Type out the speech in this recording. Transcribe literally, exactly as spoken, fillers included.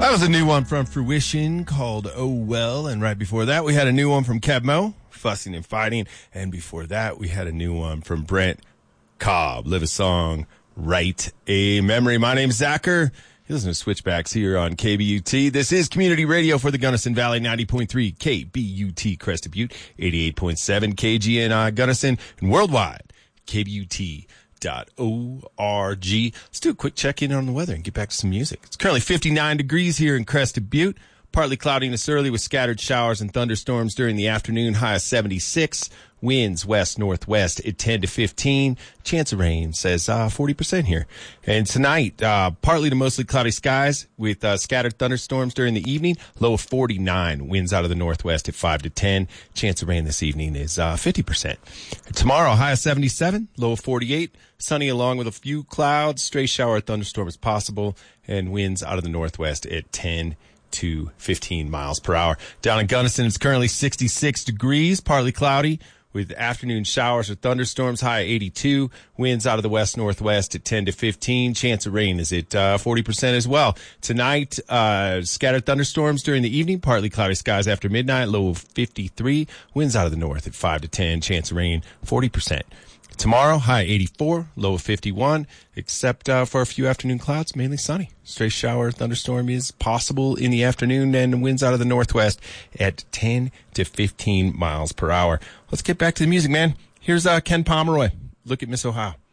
That was a new one from Fruition called Oh Well. And right before that, we had a new one from Kev Mo, Fussing and Fighting. And before that, we had a new one from Brent Cobb, Live a Song, Write a Memory. My name's Zacher. You listen to Switchbacks here on K B U T. This is Community Radio for the Gunnison Valley, ninety point three K B U T Crested Butte, eighty-eight point seven K G N I Gunnison, and worldwide, K B U T dot org. Let's do a quick check-in on the weather and get back to some music. It's currently fifty-nine degrees here in Crested Butte. Partly cloudiness early with scattered showers and thunderstorms during the afternoon. High of seventy-six. Winds west-northwest at ten to fifteen. Chance of rain says uh, forty percent here. And tonight, uh, partly to mostly cloudy skies with uh, scattered thunderstorms during the evening. Low of forty-nine. Winds out of the northwest at five to ten. Chance of rain this evening is uh, fifty percent. And tomorrow, high of seventy-seven. Low of forty-eight. Sunny along with a few clouds. Stray shower or thunderstorm is possible. And winds out of the northwest at ten to fifteen miles per hour. Down in Gunnison, it's currently sixty-six degrees, partly cloudy with afternoon showers or thunderstorms. High eighty-two. Winds out of the west-northwest at ten to fifteen. Chance of rain is at uh, forty percent as well. Tonight, uh, scattered thunderstorms during the evening. Partly cloudy skies after midnight. Low of fifty-three. Winds out of the north at five to ten. Chance of rain forty percent. Tomorrow, high eighty-four, low of fifty-one, except uh, for a few afternoon clouds, mainly sunny. Stray shower, thunderstorm is possible in the afternoon, and winds out of the northwest at ten to fifteen miles per hour. Let's get back to the music, man. Here's uh, Ken Pomeroy. Look at Miss Ohio.